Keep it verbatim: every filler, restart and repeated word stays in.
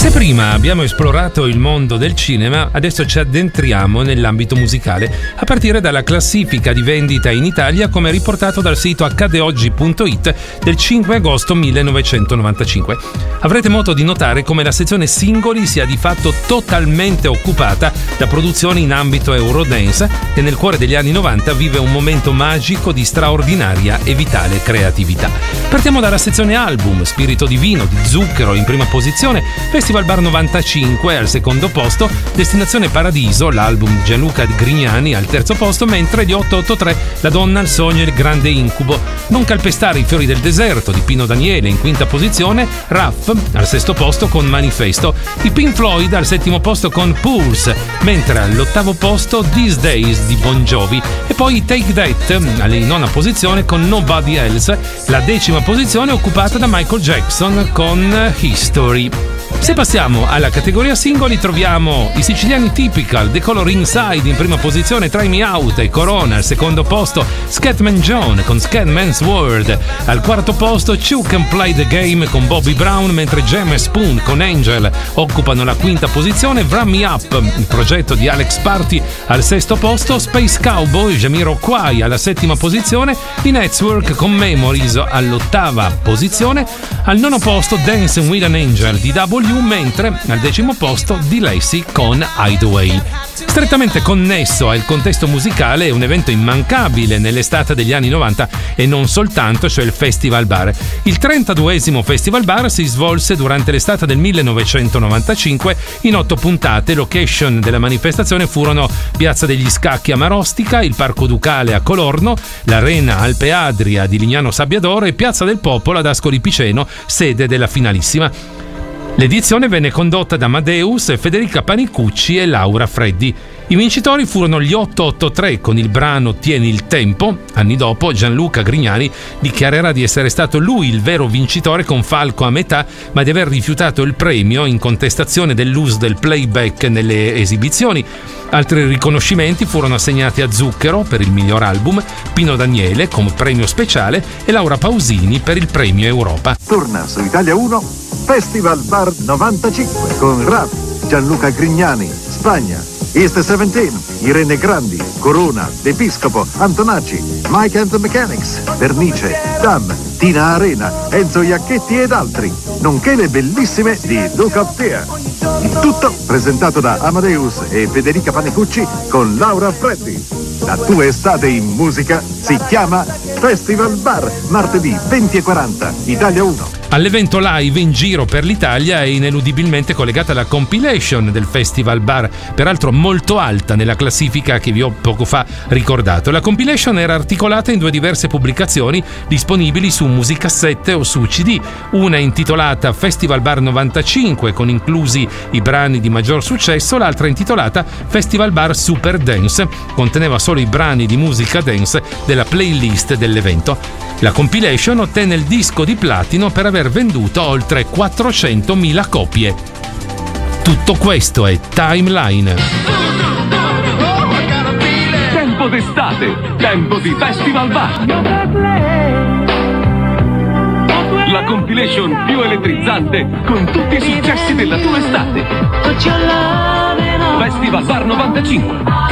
Se prima abbiamo esplorato il mondo del cinema, adesso ci addentriamo nell'ambito musicale, a partire dalla classifica di vendita in Italia come riportato dal sito accadeoggi punto it del cinque agosto millenovecentonovantacinque. Avrete modo di notare come la sezione singoli sia di fatto totalmente occupata da produzioni in ambito Eurodance, che nel cuore degli anni novanta vive un momento magico di straordinaria e vitale creatività. Partiamo dalla sezione album, Spirito Divino di Zucchero in prima posizione, Festival Bar novantacinque al secondo posto, Destinazione Paradiso, l'album di Gianluca Grignani al terzo posto, mentre gli otto otto tre La donna, il sogno e il grande incubo. Non calpestare i fiori del deserto di Pino Daniele in quinta posizione, Raff al sesto posto con Manifesto, i Pink Floyd al settimo posto con Pulse, mentre all'ottavo posto These Days di Bon Jovi, e poi Take That alla nona posizione con Nobody Else, la decima posizione occupata da Michael Jackson con History. Se passiamo alla categoria singoli troviamo i siciliani Typical, The Color Inside in prima posizione, Try Me Out e Corona al secondo posto, Scatman John con Scatman's World al quarto posto, Two Can Play the Game con Bobby Brown, mentre Jam e Spoon con Angel occupano la quinta posizione, Wrap Me Up, il progetto di Alex Party al sesto posto, Space Cowboy, Jamiroquai alla settima posizione, i Network con Memories all'ottava posizione, al nono posto Dancing with an Angel di W, mentre al decimo posto di Lacey con Hideaway. Strettamente connesso al contesto musicale è un evento immancabile nell'estate degli anni novanta e non soltanto, cioè il Festival Bar. Il trentaduesimo Festival Bar si svolse durante l'estate del millenovecentonovantacinque in otto puntate. Location della manifestazione furono Piazza degli Scacchi a Marostica, il Parco Ducale a Colorno, l'Arena Alpe Adria di Lignano Sabbiadoro e Piazza del Popolo ad Ascoli Piceno, sede della finalissima. L'edizione venne condotta da Amadeus, Federica Panicucci e Laura Freddi. I vincitori furono gli otto otto tre con il brano Tieni il tempo. Anni dopo Gianluca Grignani dichiarerà di essere stato lui il vero vincitore con Falco a metà, ma di aver rifiutato il premio in contestazione dell'uso del playback nelle esibizioni. Altri riconoscimenti furono assegnati a Zucchero per il miglior album, Pino Daniele come premio speciale e Laura Pausini per il premio Europa. Torna su Italia uno Festival Bar novantacinque con Raff, Gianluca Grignani, Spagna, East diciassette, Irene Grandi, Corona, D'Episcopo, Antonacci, Mike and the Mechanics, Vernice, Dam, Tina Arena, Enzo Iacchetti ed altri, nonché le bellissime di Look Up There. Il tutto presentato da Amadeus e Federica Panicucci con Laura Freddi. La tua estate in musica si chiama Festival Bar, martedì venti e quaranta, Italia uno. All'evento live in giro per l'Italia è ineludibilmente collegata la compilation del Festival Bar, peraltro molto alta nella classifica che vi ho poco fa ricordato. La compilation era articolata in due diverse pubblicazioni disponibili su musicassette o su C D, una intitolata Festival Bar novantacinque con inclusi i brani di maggior successo, l'altra intitolata Festival Bar Super Dance, conteneva solo i brani di musica dance della playlist dell'evento. La compilation ottenne il disco di platino per aver venduto oltre quattrocentomila copie. Tutto questo è Timeline. Tempo d'estate, tempo di Festival Bar. La compilation più elettrizzante con tutti i successi della tua estate. Festival Bar novantacinque.